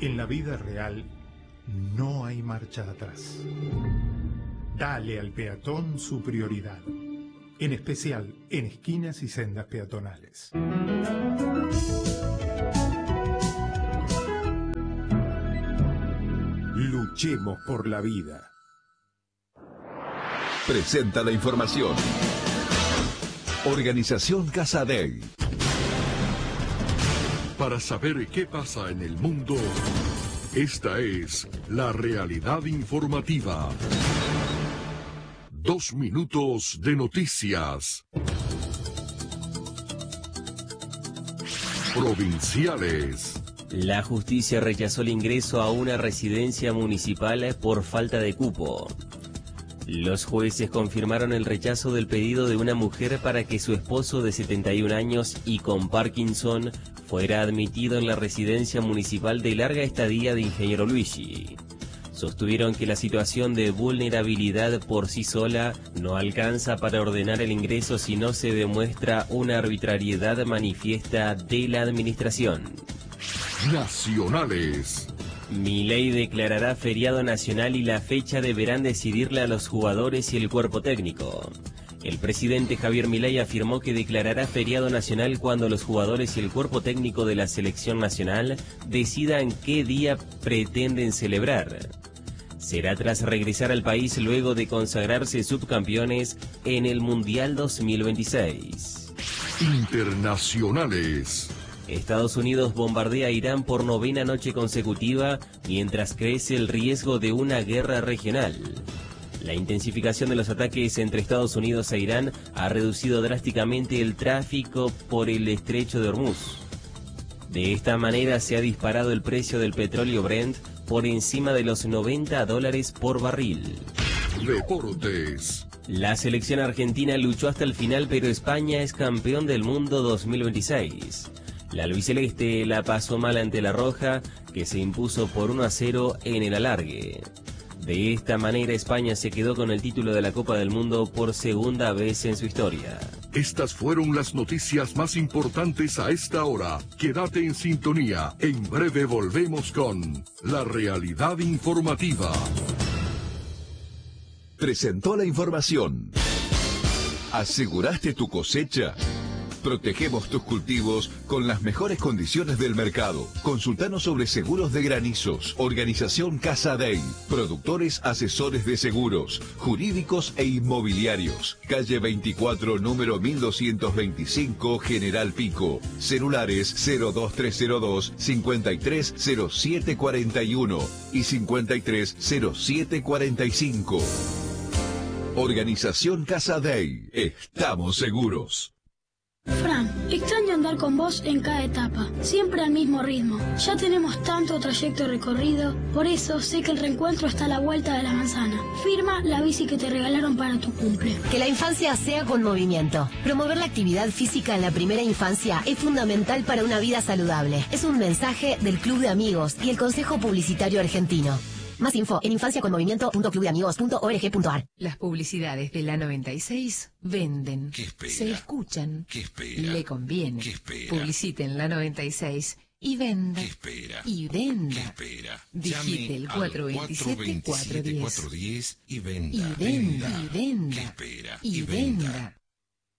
En la vida real no hay marcha atrás. Dale al peatón su prioridad, en especial en esquinas y sendas peatonales. Luchemos por la vida. Presenta la información. Organización Casa Dei. Para saber qué pasa en el mundo, esta es la realidad informativa. 2 minutos de noticias. Provinciales. La justicia rechazó el ingreso a una residencia municipal por falta de cupo. Los jueces confirmaron el rechazo del pedido de una mujer para que su esposo de 71 años y con Parkinson fuera admitido en la residencia municipal de larga estadía de Ingeniero Luigi. Sostuvieron que la situación de vulnerabilidad por sí sola no alcanza para ordenar el ingreso si no se demuestra una arbitrariedad manifiesta de la administración. Nacionales. Milei declarará feriado nacional y la fecha deberán decidirla los jugadores y el cuerpo técnico. El presidente Javier Milei afirmó que declarará feriado nacional cuando los jugadores y el cuerpo técnico de la selección nacional decidan qué día pretenden celebrar. Será tras regresar al país luego de consagrarse subcampeones en el Mundial 2026. Internacionales. Estados Unidos bombardea a Irán por 9ª noche consecutiva, mientras crece el riesgo de una guerra regional. La intensificación de los ataques entre Estados Unidos e Irán ha reducido drásticamente el tráfico por el estrecho de Hormuz. De esta manera se ha disparado el precio del petróleo Brent por encima de los $90 por barril. Deportes. La selección argentina luchó hasta el final, pero España es campeón del mundo 2026. La albiceleste la pasó mal ante la roja, que se impuso por 1-0 en el alargue. De esta manera España se quedó con el título de la Copa del Mundo por segunda vez en su historia. Estas fueron las noticias más importantes a esta hora. Quédate en sintonía. En breve volvemos con la realidad informativa. Presentó la información. ¿Aseguraste tu cosecha? Protegemos tus cultivos con las mejores condiciones del mercado. Consultanos sobre seguros de granizos. Organización Casa Dei. Productores asesores de seguros, jurídicos e inmobiliarios. Calle 24, número 1225, General Pico. Celulares 02302 530741 y 530745. Organización Casa Dei. Estamos seguros. Fran, extraño andar con vos en cada etapa, siempre al mismo ritmo. Ya tenemos tanto trayecto recorrido, por eso sé que el reencuentro está a la vuelta de la manzana. Firma la bici que te regalaron para tu cumple. Que la infancia sea con movimiento. Promover la actividad física en la primera infancia es fundamental para una vida saludable. Es un mensaje del Club de Amigos y el Consejo Publicitario Argentino. Más info en infanciaconmovimiento.clubdeamigos.org.ar. Las publicidades de la 96 venden. ¿Qué espera? Se escuchan. ¿Qué espera? Le conviene. ¿Qué espera? Publiciten la 96 y venda. ¿Qué espera? Y venda. ¿Qué espera? Digite el 427-410 y venda. Y venda. ¿Qué espera? Y venda.